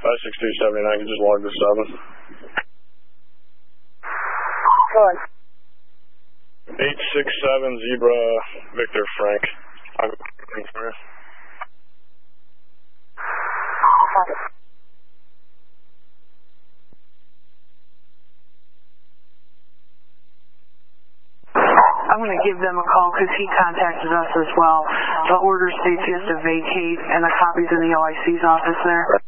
56279, you just logged the 7. Go on. 867 Zebra Victor Frank. I'm looking for you. I'm going to give them a call because he contacted us as well. The order states he has to vacate, and the copy's in the OIC's office there.